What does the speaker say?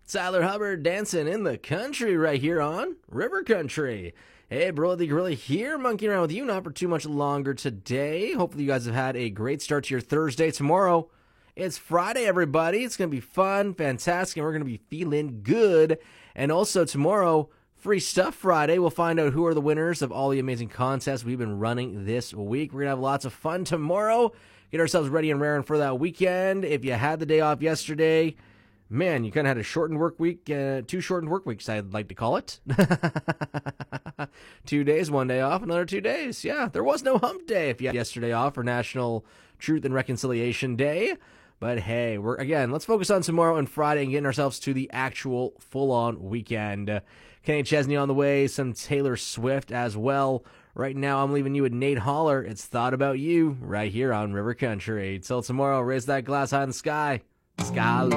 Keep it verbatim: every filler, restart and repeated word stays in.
Tyler Hubbard dancing in the country right here on River Country. Hey, Bro the Gorilla here, monkeying around with you, not for too much longer today. Hopefully you guys have had a great start to your Thursday. Tomorrow, it's Friday, everybody. It's going to be fun, fantastic, and we're going to be feeling good. And also tomorrow, Free Stuff Friday. We'll find out who are the winners of all the amazing contests we've been running this week. We're going to have lots of fun tomorrow. Get ourselves ready and raring for that weekend. If you had the day off yesterday, man, you kind of had a shortened work week, uh, two shortened work weeks, I'd like to call it. Two days, one day off, another two days. Yeah, there was no hump day if you had yesterday off for National Truth and Reconciliation Day. But hey, we're again, let's focus on tomorrow and Friday and getting ourselves to the actual full-on weekend. Uh, Kenny Chesney on the way, some Taylor Swift as well. Right now, I'm leaving you with Nate Holler. It's Thought About You right here on River Country. Till tomorrow, raise that glass high in the sky. Sky.